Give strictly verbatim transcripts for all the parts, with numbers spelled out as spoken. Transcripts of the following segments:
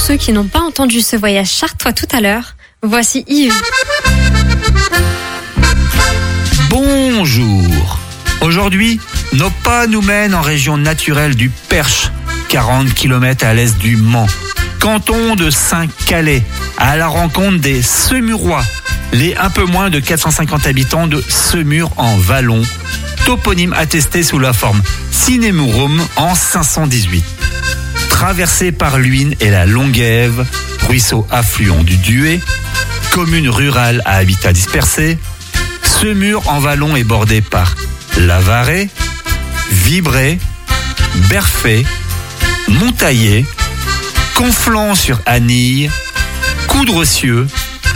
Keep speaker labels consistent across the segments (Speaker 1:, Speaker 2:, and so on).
Speaker 1: ceux qui n'ont pas entendu ce voyage chartois tout à l'heure, voici Yves.
Speaker 2: Bonjour. Aujourd'hui, nos pas nous mènent en région naturelle du Perche, quarante kilomètres à l'est du Mans, canton de Saint-Calais, à la rencontre des Semurois, les un peu moins de quatre cent cinquante habitants de Semur en Vallon, toponyme attesté sous la forme Cinemurum en cinq cent dix-huit. Traversé par l'Huine et la Longuève, ruisseau affluent du Duet, commune rurale à habitat dispersé, Semur en Vallon est bordé par Lavaret, Vibré, Berfay, Montaillé, Conflans-sur-Anille, Coudrecieux,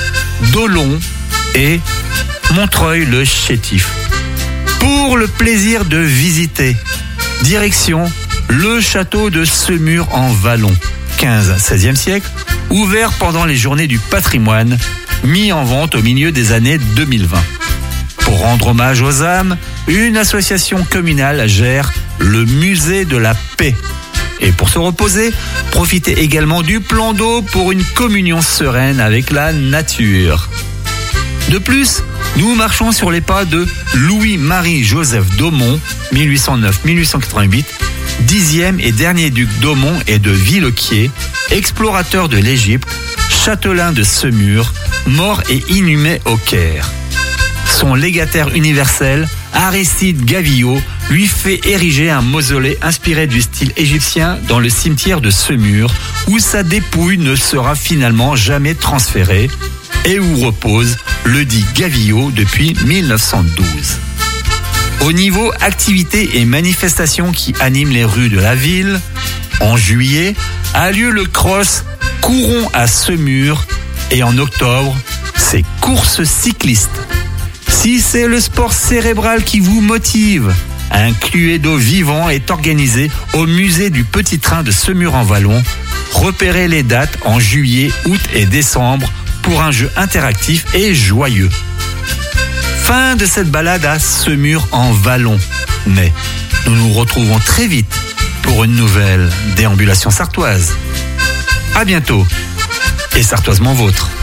Speaker 2: Dolon et Montreuil-le-Chétif. Pour le plaisir de visiter, direction le château de Semur en Vallon, quinze à seizième siècle, ouvert pendant les journées du patrimoine, mis en vente au milieu des années deux mille vingt. Pour rendre hommage aux âmes, une association communale gère le musée de la paix. Et pour se reposer, profitez également du plan d'eau pour une communion sereine avec la nature. De plus, nous marchons sur les pas de Louis-Marie-Joseph d'Aumont, mille huit cent neuf à mille huit cent quatre-vingt-huit, dixième et dernier duc d'Aumont et de Villequier, explorateur de l'Égypte, châtelain de Semur, mort et inhumé au Caire. Son légataire universel, Aristide Gavillot, lui fait ériger un mausolée inspiré du style égyptien dans le cimetière de Semur, où sa dépouille ne sera finalement jamais transférée et où repose le dit Gavillot depuis mille neuf cent douze. Au niveau activités et manifestations qui animent les rues de la ville, en juillet a lieu le cross Courons à Semur et en octobre, c'est courses cyclistes. Si c'est le sport cérébral qui vous motive, un Cluedo vivant est organisé au musée du Petit Train de Semur en Vallon. Repérez les dates en juillet, août et décembre pour un jeu interactif et joyeux. Fin de cette balade à Semur en Vallon. Mais nous nous retrouvons très vite pour une nouvelle déambulation sartoise. À bientôt et sartoisement vôtre.